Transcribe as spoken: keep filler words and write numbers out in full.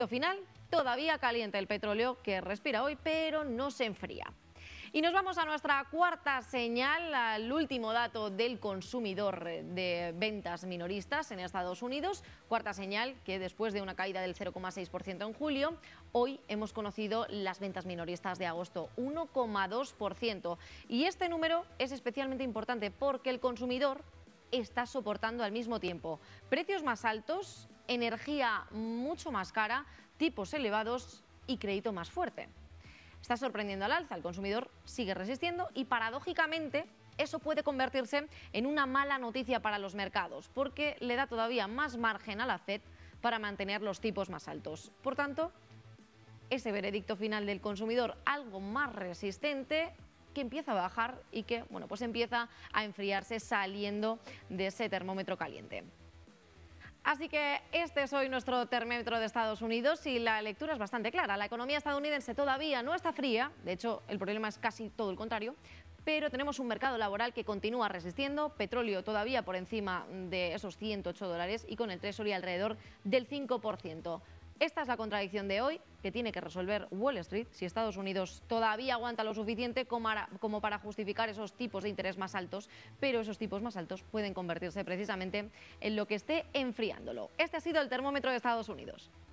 Final, todavía caliente el petróleo que respira hoy, pero no se enfría. Y nos vamos a nuestra cuarta señal, al último dato del consumidor de ventas minoristas en Estados Unidos. Cuarta señal que después de una caída del cero coma seis por ciento en julio, hoy hemos conocido las ventas minoristas de agosto, uno coma dos por ciento. Y este número es especialmente importante porque el consumidor está soportando al mismo tiempo precios más altos, energía mucho más cara, tipos elevados y crédito más fuerte. Está sorprendiendo al alza, el consumidor sigue resistiendo y paradójicamente eso puede convertirse en una mala noticia para los mercados porque le da todavía más margen a la Fed para mantener los tipos más altos. Por tanto, ese veredicto final del consumidor algo más resistente que empieza a bajar y que, bueno, pues empieza a enfriarse saliendo de ese termómetro caliente. Así que este es hoy nuestro termómetro de Estados Unidos y la lectura es bastante clara. La economía estadounidense todavía no está fría, de hecho el problema es casi todo el contrario, pero tenemos un mercado laboral que continúa resistiendo, petróleo todavía por encima de esos ciento ocho dólares y con el Treasury alrededor del cinco por ciento. Esta es la contradicción de hoy que tiene que resolver Wall Street si Estados Unidos todavía aguanta lo suficiente como para justificar esos tipos de interés más altos, pero esos tipos más altos pueden convertirse precisamente en lo que esté enfriándolo. Este ha sido el termómetro de Estados Unidos.